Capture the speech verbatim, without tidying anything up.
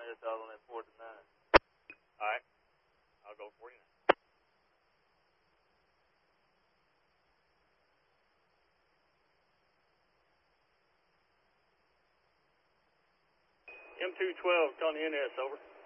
minutes out on that forty-nine. All right. I'll go forty-nine. M two twelve, on the N S, over.